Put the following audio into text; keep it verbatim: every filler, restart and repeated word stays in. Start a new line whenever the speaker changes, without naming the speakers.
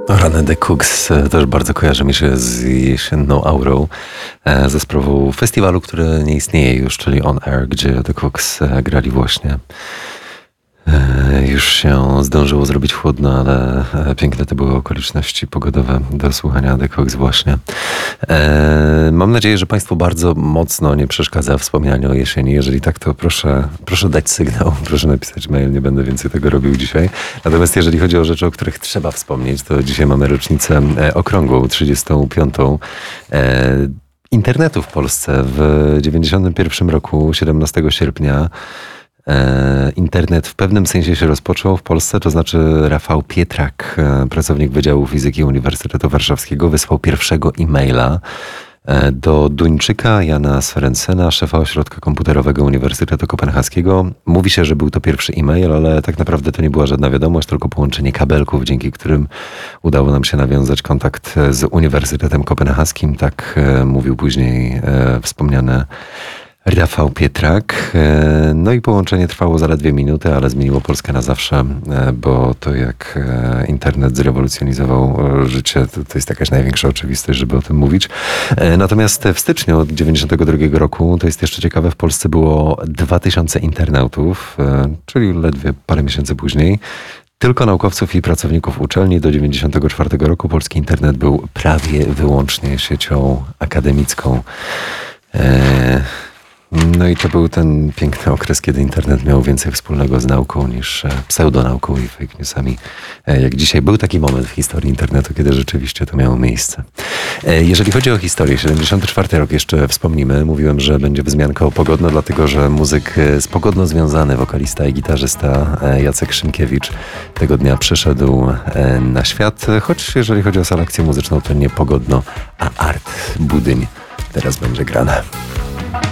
Rany The Cooks też bardzo kojarzy mi się z jesienną aurą, ze sprawą festiwalu, który nie istnieje już, czyli On Air, gdzie The Cooks grali właśnie. Już się zdążyło zrobić chłodno, ale piękne to były okoliczności pogodowe do słuchania The Cooks właśnie. Mam nadzieję, że Państwu bardzo mocno nie przeszkadza wspomnianie o jesieni. Jeżeli tak, to proszę, proszę dać sygnał, proszę napisać mail, nie będę więcej tego robił dzisiaj. Natomiast jeżeli chodzi o rzeczy, o których trzeba wspomnieć, to dzisiaj mamy rocznicę okrągłą, trzydziestą piątą. Internetu w Polsce w dziewięćdziesiątym pierwszym roku, siedemnastego sierpnia. Internet w pewnym sensie się rozpoczął w Polsce, to znaczy Rafał Pietrak, pracownik Wydziału Fizyki Uniwersytetu Warszawskiego, wysłał pierwszego e-maila do Duńczyka Jana Sørensena, szefa Ośrodka Komputerowego Uniwersytetu Kopenhaskiego. Mówi się, że był to pierwszy e-mail, ale tak naprawdę to nie była żadna wiadomość, tylko połączenie kabelków, dzięki którym udało nam się nawiązać kontakt z Uniwersytetem Kopenhaskim. Tak mówił później wspomniany Rafał Pietrak. No i połączenie trwało zaledwie minutę, ale zmieniło Polskę na zawsze, bo to jak internet zrewolucjonizował życie, to, to jest jakaś największa oczywistość, żeby o tym mówić. Natomiast w styczniu od dziewięćdziesiątego drugiego roku, to jest jeszcze ciekawe, w Polsce było dwa tysiące internautów, czyli ledwie parę miesięcy później. Tylko naukowców i pracowników uczelni. Do dziewięćdziesiątego czwartego roku polski internet był prawie wyłącznie siecią akademicką. No i to był ten piękny okres, kiedy internet miał więcej wspólnego z nauką niż pseudonauką i fake newsami. Jak dzisiaj był taki moment w historii internetu, kiedy rzeczywiście to miało miejsce. Jeżeli chodzi o historię, siedemdziesiąty czwarty rok jeszcze wspomnimy. Mówiłem, że będzie wzmianka o Pogodno, dlatego że muzyk z Pogodno związany, wokalista i gitarzysta Jacek Szymkiewicz tego dnia przyszedł na świat. Choć jeżeli chodzi o selekcję muzyczną, to nie Pogodno, a Art Budyń teraz będzie grane.